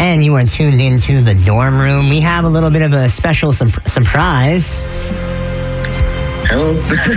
And you are tuned into the dorm room. We have a little bit of a special surprise. Hello?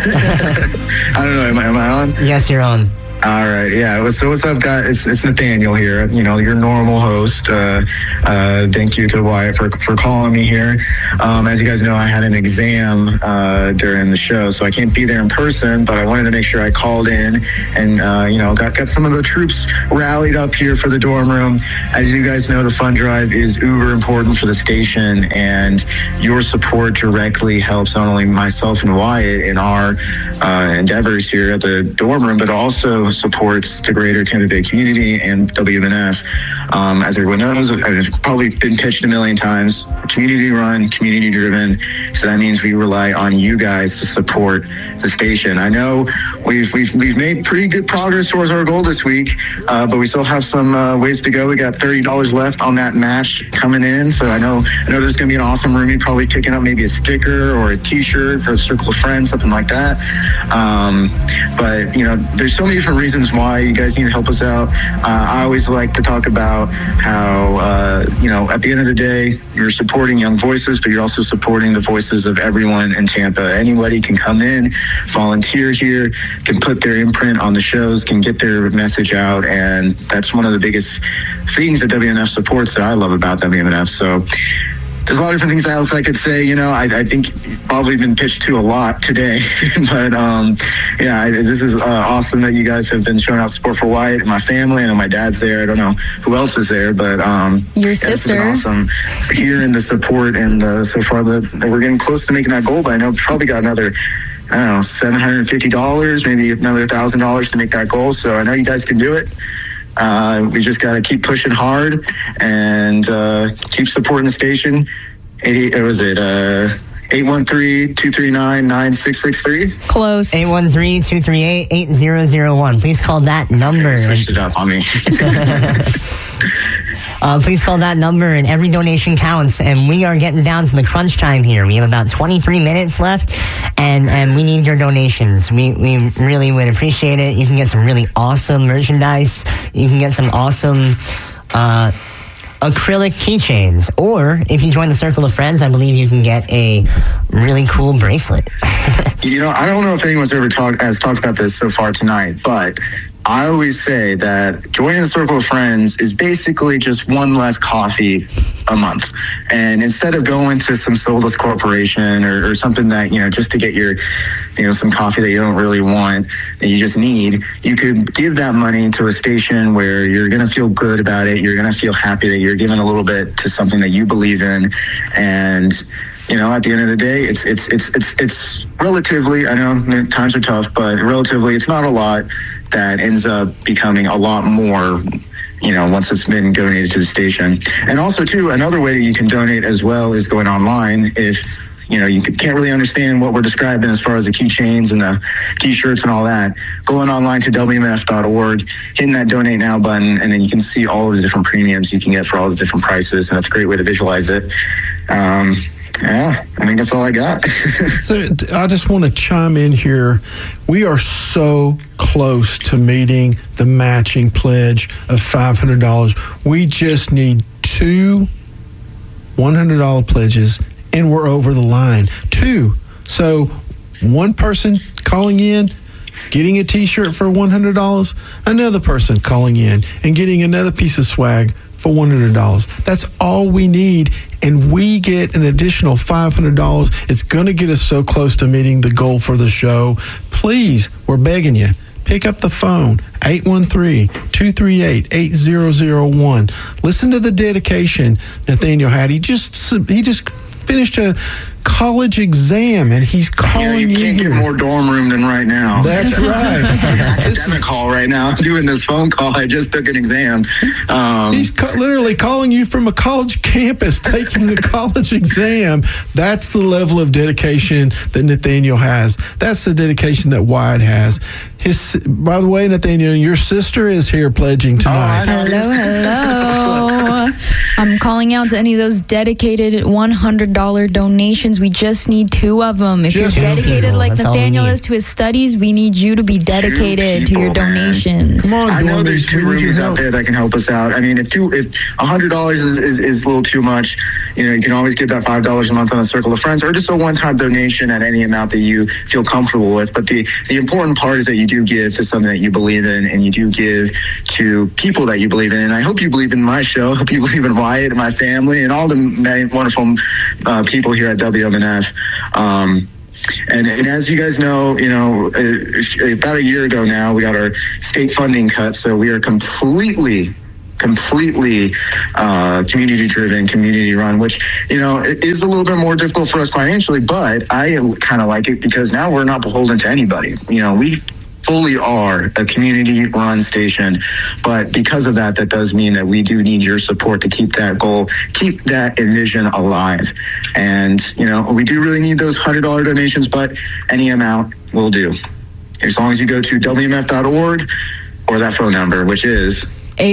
I don't know, am I on? Yes, you're on. All right, yeah. So what's up, guys? It's Nathaniel here. You know, your normal host. Thank you to Wyatt for calling me here. As you guys know, I had an exam during the show, so I can't be there in person. But I wanted to make sure I called in and got some of the troops rallied up here for the dorm room. As you guys know, the fund drive is uber important for the station, and your support directly helps not only myself and Wyatt in our endeavors here at the dorm room, but also supports the greater Tampa Bay community and WMNF. As everyone knows, I've probably been pitched a million times. Community run, community driven. So that means we rely on you guys to support the station. I know we've made pretty good progress towards our goal this week, but we still have some ways to go. We got $30 left on that match coming in. So I know there's going to be an awesome roomie probably picking up maybe a sticker or a T-shirt for a circle of friends, something like that. But there's so many different reasons why you guys need to help us out. I always like to talk about how at the end of the day, you're supporting young voices, but you're also supporting the voices of everyone in Tampa. Anybody can come in, volunteer here, can put their imprint on the shows, can get their message out, and that's one of the biggest things that WMNF supports that I love about WMNF. So there's a lot of different things else I could say. I think probably been pitched to a lot today, but this is awesome that you guys have been showing out support for Wyatt and my family. I know my dad's there. I don't know who else is there, but your sister. It's been awesome hearing the support, and so far that we're getting close to making that goal. But I know probably got another, I don't know, $750, maybe another $1,000 to make that goal. So I know you guys can do it. We just got to keep pushing hard and keep supporting the station. 813-239-9663? Close. 813-238-8001. Please call that number. Switched it up on me. Please call that number, and every donation counts. And we are getting down to the crunch time here. We have about 23 minutes left, and we need your donations. We really would appreciate it. You can get some really awesome merchandise. You can get some awesome acrylic keychains. Or if you join the Circle of Friends, I believe you can get a really cool bracelet. I don't know if anyone's ever talked about this so far tonight, but I always say that joining the Circle of Friends is basically just one less coffee a month. And instead of going to some soulless corporation or something that, just to get your, some coffee that you don't really want, that you just need, you could give that money to a station where you're going to feel good about it. You're going to feel happy that you're giving a little bit to something that you believe in. And at the end of the day, it's relatively, I know times are tough, but relatively, it's not a lot that ends up becoming a lot more, once it's been donated to the station. And also, too, another way that you can donate as well is going online. If, you can't really understand what we're describing as far as the keychains and the T-shirts and all that, going online to WMNF.org, hitting that donate now button, and then you can see all of the different premiums you can get for all the different prices, and that's a great way to visualize it. Yeah, I think that's all I got. So I just want to chime in here. We are so close to meeting the matching pledge of $500. We just need 2 $100 pledges, and we're over the line. 2. So one person calling in, getting a T-shirt for $100, another person calling in and getting another piece of swag for $100. That's all we need, and we get an additional $500. It's going to get us so close to meeting the goal for the show. Please, we're begging you, pick up the phone, 813-238-8001. Listen to the dedication Nathaniel had. He just finished a college exam, and he's calling you can't get more dorm room than right now. That's right. Academic call right now. I'm doing this phone call. I just took an exam. He's literally calling you from a college campus, taking the college exam. That's the level of dedication that Nathaniel has. That's the dedication that Wyatt has. By the way, Nathaniel, your sister is here pledging tonight. Hello. I'm calling out to any of those dedicated $100 donations. We just need 2 of them. If Just you're 2 dedicated people. like That's all we Nathaniel need. is to his studies, we need you to be dedicated to your people, man. donations. Come on, I know Dormies, there's 2 we need your roomies out help. there that can help us out. I mean, if $100 is a little too much, you can always get that $5 a month on a Circle of Friends, or just a one-time donation at any amount that you feel comfortable with. But the important part is that you do give to something that you believe in, and you do give to people that you believe in. And I hope you believe in my show. I hope you believe in Wyatt and my family and all the many wonderful people here at WMNF. And as you guys know, about a year ago now, we got our state funding cut, so we are completely community driven, community run, which it is a little bit more difficult for us financially, but I kind of like it because now we're not beholden to anybody. We fully are a community run station, but because of that does mean that we do need your support to keep that goal, keep that vision alive. And we do really need those $100 donations, but any amount will do, as long as you go to WMF.org or that phone number, which is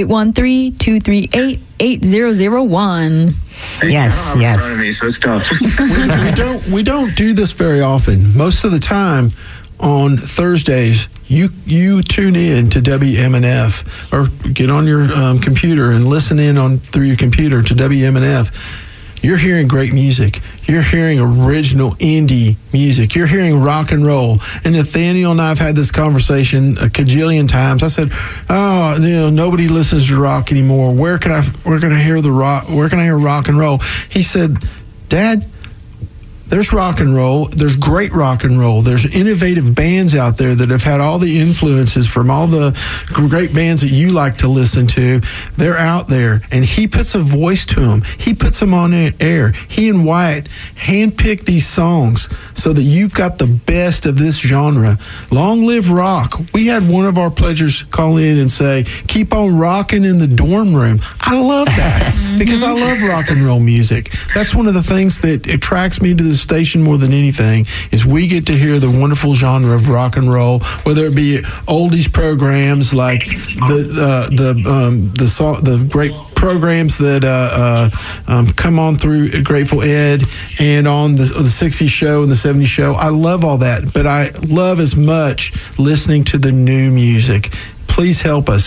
813-238-8001. Yes. In front of me, so it's tough. we don't do this very often. Most of the time on Thursdays, you tune in to WMNF or get on your computer and listen in through your computer to WMNF. You're hearing great music. You're hearing original indie music. You're hearing rock and roll. And Nathaniel and I have had this conversation a cajillion times. I said, nobody listens to rock anymore. Where can I hear the rock? Where can I hear rock and roll? He said, Dad, there's rock and roll. There's great rock and roll. There's innovative bands out there that have had all the influences from all the great bands that you like to listen to. They're out there, and he puts a voice to them. He puts them on air. He and Wyatt handpick these songs so that you've got the best of this genre. Long live rock. We had one of our pledgers call in and say, keep on rocking in the dorm room. I love that because I love rock and roll music. That's one of the things that attracts me to the station more than anything is we get to hear the wonderful genre of rock and roll, whether it be oldies programs like the great programs that come on through Grateful Ed and on the 60s show and the 70s show. I love all that, but I love as much listening to the new music. Please help us,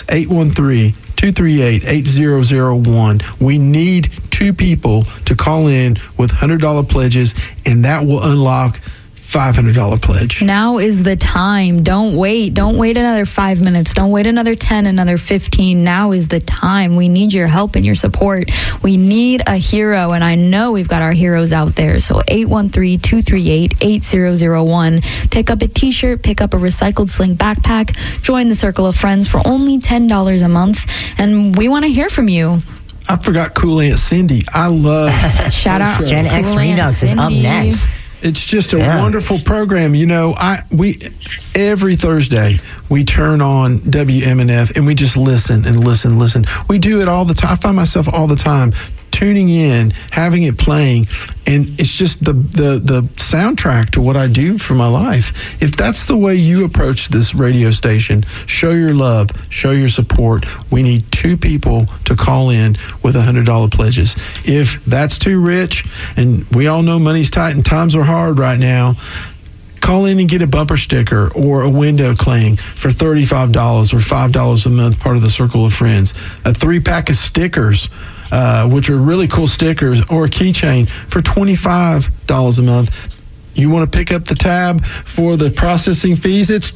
813-238-8001. We need 2 people to call in with $100 pledges, and that will unlock $500 pledge. Now is the time. Don't wait. Don't wait another 5 minutes. Don't wait another 10, another 15. Now is the time. We need your help and your support. We need a hero, and I know we've got our heroes out there. So 813-238-8001. Pick up a t-shirt, pick up a recycled sling backpack, join the Circle of Friends for only $10 a month, and we want to hear from you. I forgot Cool Aunt Cindy. I love Shout out Gen X Cool Aunt Redux is up Cindy. next. It's just a wonderful program. We every Thursday we turn on WMNF and we just listen and listen. We do it all the time. I find myself all the time tuning in, having it playing, and it's just the soundtrack to what I do for my life. If that's the way you approach this radio station, show your love, show your support. We need 2 people to call in with $100 pledges. If that's too rich, and we all know money's tight and times are hard right now, call in and get a bumper sticker or a window cling for $35 or $5 a month, part of the Circle of Friends. A 3-pack of stickers, which are really cool stickers, or a keychain for $25 a month. You want to pick up the tab for the processing fees? It's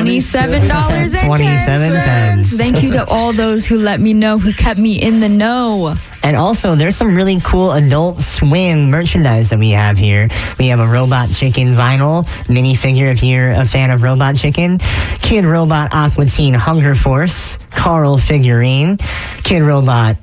$27.10. Thank you to all those who let me know, who kept me in the know. And also, there's some really cool Adult Swim merchandise that we have here. We have a Robot Chicken vinyl minifigure if you're a fan of Robot Chicken, Kid Robot Aqua Teen Hunger Force, Carl figurine, Kid Robot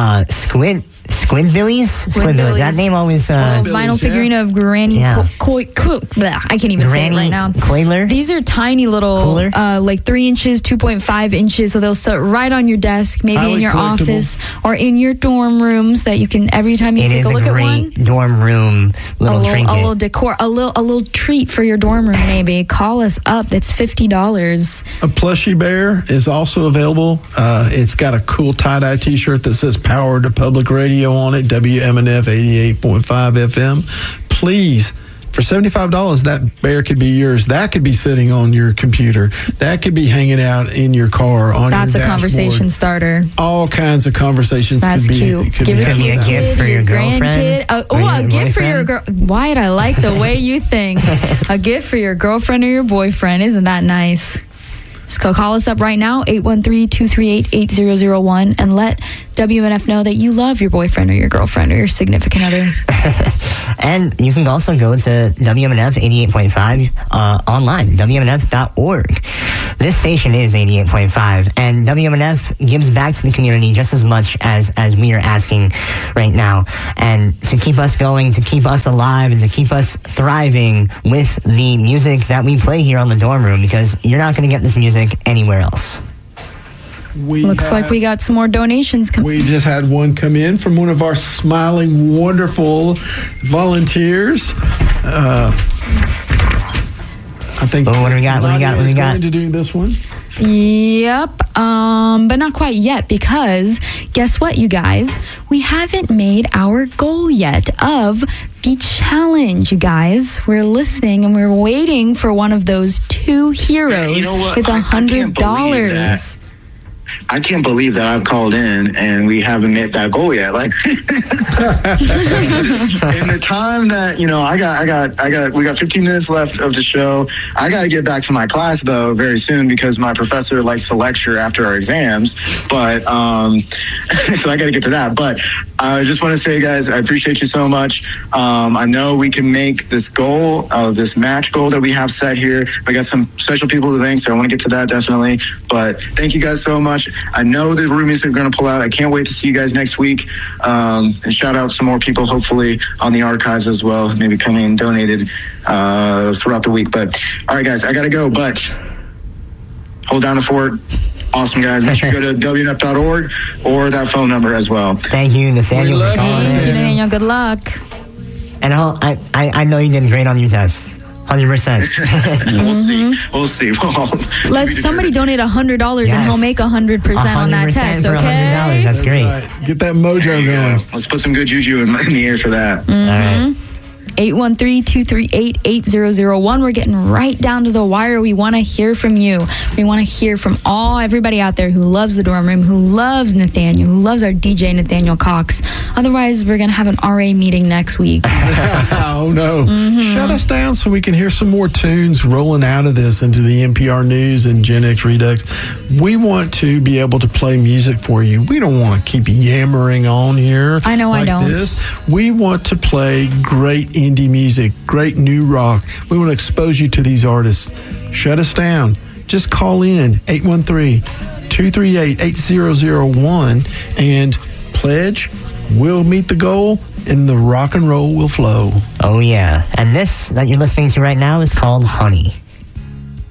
Squidbillies. That name always. Vinyl figurine of Granny. I can't even say it right now. Coiler. These are tiny little, like 3 inches, 2.5 inches. So they'll sit right on your desk, maybe in your office or in your dorm rooms. That you can every time you take a look at one. It is a great dorm room little trinket. A little decor, a little treat for your dorm room. Maybe call us up. It's $50. A plushie bear is also available. It's got a cool tie-dye T-shirt that says "Power to Public Radio." radio on it, WMNF 88.5 FM. Please, for $75, that bear could be yours. That could be sitting on your computer. That could be hanging out in your car on That's your a conversation starter. All kinds of conversations. That's could be, cute. Could Give be it to be your a gift for your grandkid. girlfriend. A gift for your girl. Wyatt, I like the way you think. A gift for your girlfriend or your boyfriend. Isn't that nice? Just call us up right now, 813-238-8001, and let WMNF know that you love your boyfriend or your girlfriend or your significant other. And you can also go to WMNF 88.5 online, WMNF.org. This station is 88.5, and WMNF gives back to the community just as much as we are asking right now. And to keep us going, to keep us alive, and to keep us thriving with the music that we play here on the dorm room, because you're not going to get this music anywhere else. Looks like we got some more donations. We just had one come in from one of our smiling, wonderful volunteers. I think. What do we got? What do we got? What do we got? Going to do this one. Yep, but not quite yet, because guess what, you guys? We haven't made our goal yet of the challenge, you guys. We're listening and we're waiting for one of those two heroes with $100. I can't believe that I've called in and we haven't met that goal yet. Like, in the time that, we got 15 minutes left of the show. I got to get back to my class though very soon, because my professor likes to lecture after our exams. But, so I got to get to that. But I just want to say, guys, I appreciate you so much. I know we can make this goal, this match goal that we have set here. We got some special people to thank, so I want to get to that definitely. But thank you guys so much. I know the roomies are going to pull out. I can't wait to see you guys next week. And shout out some more people, hopefully, on the archives as well. Maybe coming and donated throughout the week. But, all right, guys, I got to go. But hold down the fort. Awesome, guys. Make sure you go to WNF.org or that phone number as well. Thank you, Nathaniel, for calling in. Thank you, Nathaniel. Good luck. And I know you did great on your test. 100%. We'll see. Let somebody donate $100 and he'll make 100% on that test, for okay? $100. That's great. Right. Get that mojo going. Let's put some good juju in the air for that. All right. 813-238-8001. We're getting right down to the wire. We want to hear from you. We want to hear from everybody out there who loves the dorm room, who loves Nathaniel, who loves our DJ Nathaniel Cox. Otherwise, we're going to have an RA meeting next week. Oh, no. Shut us down so we can hear some more tunes rolling out of this into the NPR News and Gen X Redux. We want to be able to play music for you. We don't want to keep yammering on here. I know, I don't. This. We want to play great indie music, great new rock. We want to expose you to these artists. Shut us down. Just call in 813-238-8001 and pledge. We'll meet the goal and the rock and roll will flow. Oh, yeah. And this that you're listening to right now is called Honey.